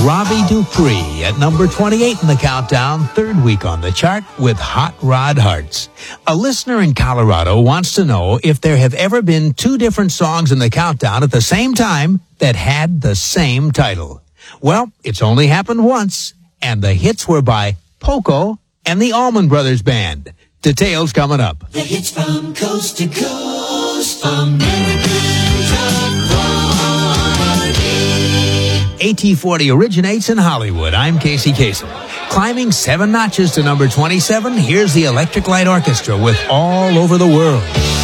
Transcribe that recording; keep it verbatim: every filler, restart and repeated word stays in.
Robbie Dupree at number twenty-eight in the countdown, third week on the chart with Hot Rod Hearts. A listener in Colorado wants to know if there have ever been two different songs in the countdown at the same time that had the same title. Well, it's only happened once, and the hits were by Poco and the Allman Brothers Band. Details coming up. The hits from coast to coast, American Top forty. A T forty originates in Hollywood. I'm Casey Kasem. Climbing seven notches to number twenty-seven, here's the Electric Light Orchestra with All Over the World.